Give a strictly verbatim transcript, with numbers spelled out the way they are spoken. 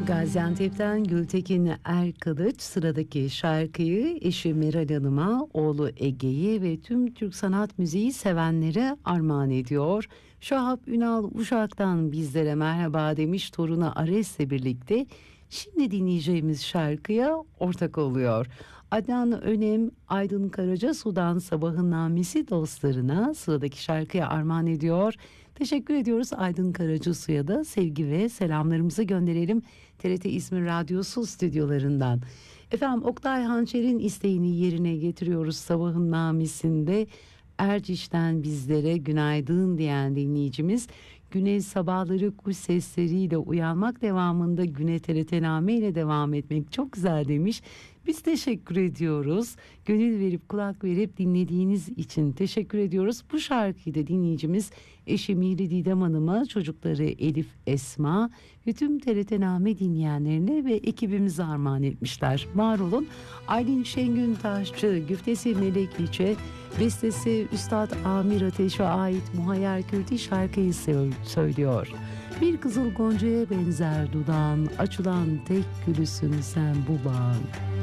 Gaziantep'ten Gültekin Erkılıç sıradaki şarkıyı eşi Meral Hanım'a, oğlu Ege'yi ve tüm Türk sanat müziği sevenlere armağan ediyor. Şahap Ünal Uşak'tan bizlere merhaba demiş, torunu Ares'le birlikte şimdi dinleyeceğimiz şarkıya ortak oluyor. Adnan Önem, Aydın Karacasu'dan Sabahın Namesi dostlarına sıradaki şarkıya armağan ediyor. Teşekkür ediyoruz Aydın Karacasu'ya da sevgi ve selamlarımızı gönderelim T R T İzmir Radyosu stüdyolarından. Efendim, Oktay Hançer'in isteğini yerine getiriyoruz. Sabahın Namesi'nde Erciş'ten bizlere günaydın diyen dinleyicimiz, güne sabahları kuş sesleriyle uyanmak, devamında güne T R T Name ile devam etmek çok güzel demiş. Biz teşekkür ediyoruz. Gönül verip kulak verip dinlediğiniz için teşekkür ediyoruz. Bu şarkıyı da dinleyicimiz eşi Mihri Didem Hanım'a, çocukları Elif, Esma ve tüm T R T Name dinleyenlerine ve ekibimize armağan etmişler. Var olun. Aylin Şengün Taşçı, güftesi Melek İlçe, bestesi Üstad Amir Ateş'e ait Muhayyer Kürti şarkıyı söylüyor. Bir kızıl goncaya benzer dudağın, açılan tek gülüsün sen bu bağın.